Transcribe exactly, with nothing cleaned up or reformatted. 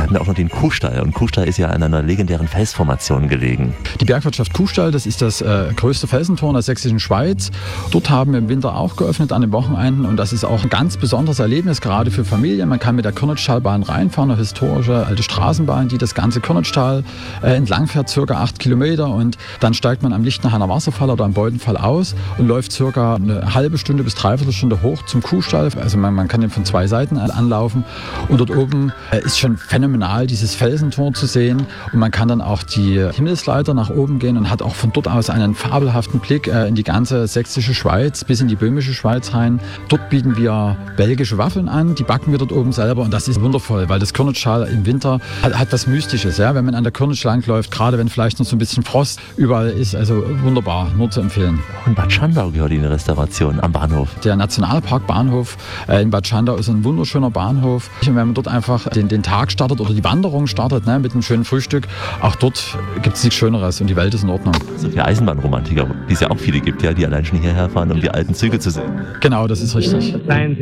hatten auch noch den Kuhstall. Und Kuhstall ist ja an einer legendären Felsformation gelegen. Die Bergwirtschaft Kuhstall, das ist das äh, größte Felsentor in der sächsischen Schweiz. Dort haben wir im Winter auch geöffnet an den Wochenenden. Und das ist auch ein ganz besonderes Erlebnis, gerade für Familien. Man kann mit der Körnitschtalbahn reinfahren, eine historische alte Straßenbahn, die das ganze Körnitschtal äh, entlang fährt, circa acht Kilometer. Und dann steigt man am Lichtenhainer Wasserfall oder am Beutenfall aus und läuft circa eine halbe Stunde bis dreiviertel Stunde hoch zum Kuhstall. Also man, man kann den von zwei Seiten anlaufen. Und dort oben äh, ist schon phänomenal, dieses Felsentor zu sehen. Und man kann dann auch die Himmelsleiter nach oben gehen und hat auch von dort aus einen fabelhaften Blick äh, in die ganze sächsische Schweiz bis in die böhmische Schweiz rein. Dort bieten wir belgische Waffeln an, die backen wir dort oben selber und das ist wundervoll, weil das Körnitschtal im Winter hat, hat was Mystisches. Ja? Wenn man an der Körnitsch langläuft, gerade wenn vielleicht noch so ein bisschen Frost überall ist, also wunderbar, nur zu empfehlen. In Bad Schandau gehört die Restauration am Bahnhof. Der Nationalpark Bahnhof äh, in Bad Schandau ist ein wunderschöner Bahnhof. Und wenn man dort einfach den, den Tag startet oder die Wanderung startet, ne, mit einem schönen Frühstück, auch dort gibt es nichts Schöneres und die Welt ist in Ordnung. So für Eisenbahnromantiker, die es ja auch viele gibt, ja, die allein schon hierher fahren, um die alten Züge zu sehen. Genau, das ist richtig. Seien Sie